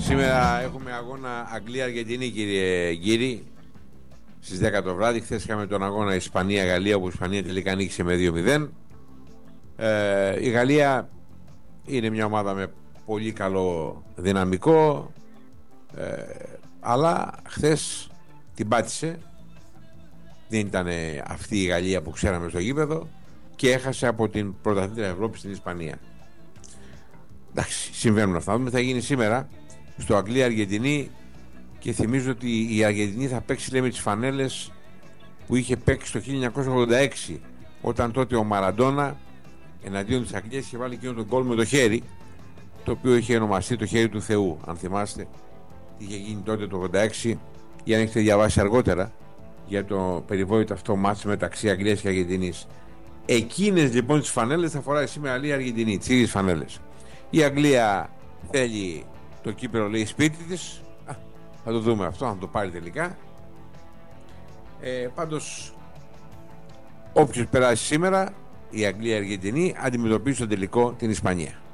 Σήμερα έχουμε αγώνα Αγγλία-Αργεντινή, κύριοι, στις 10 το βράδυ. Χθες είχαμε τον αγώνα Ισπανία-Γαλλία, όπου η Ισπανία τελικά νίκησε με 2-0. Η Γαλλία είναι μια ομάδα με πολύ καλό δυναμικό, αλλά χθες την πάτησε. Δεν ήταν αυτή η Γαλλία που ξέραμε στο γήπεδο και έχασε από την πρωταθλήτρια Ευρώπη στην Ισπανία. Εντάξει, συμβαίνουν αυτά. Θα γίνει σήμερα στο Αγγλία-Αργεντινή και θυμίζω ότι η Αργεντινή θα παίξει, λέει, με τις φανέλες που είχε παίξει το 1986, όταν τότε ο Μαραντόνα εναντίον της Αγγλίας είχε βάλει εκείνο τον γκολ με το χέρι, το οποίο είχε ονομαστεί το χέρι του Θεού. Αν θυμάστε, είχε γίνει τότε το 86, ή αν έχετε διαβάσει αργότερα για το περιβόητο αυτό μάτς μεταξύ Αγγλίας και Αργεντινής. Εκείνες λοιπόν τις φανέλες θα φοράει σήμερα η Αργεντινή, τις ίδιες φανέλες. Η Αγγλία θέλει το κύπελλο, λέει, σπίτι της. Θα το δούμε αυτό, αν το πάρει τελικά. Πάντως, όποιος περάσει σήμερα, η Αγγλία-Αργεντινή αντιμετωπίζει στο τελικό την Ισπανία.